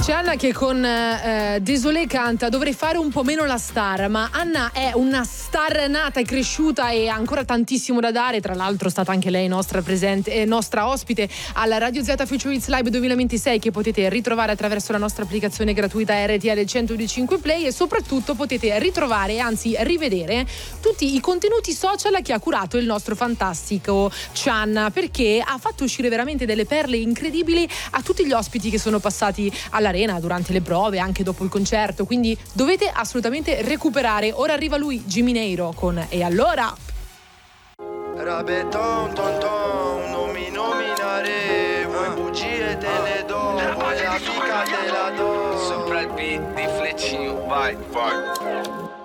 C'è Anna che con Désolé canta "Dovrei fare un po' meno la star", ma Anna è una star nata e cresciuta e ha ancora tantissimo da dare. Tra l'altro è stata anche lei nostra ospite alla Radio Z Future Hits Live 2026, che potete ritrovare attraverso la nostra applicazione gratuita RTL 105 Play, e soprattutto potete ritrovare, anzi rivedere, tutti i contenuti social che ha curato il nostro fantastico Chan, perché ha fatto uscire veramente delle perle incredibili a tutti gli ospiti che sono passati all'arena durante le prove, anche dopo il concerto, quindi dovete assolutamente recuperare. Ora arriva lui, Giminero, con "E allora". Rabeton, tonton, non mi nominare, vuoi bugie te ne do, vuoi amica te la do. Sopra il beat di Fleccinho, vai, vai.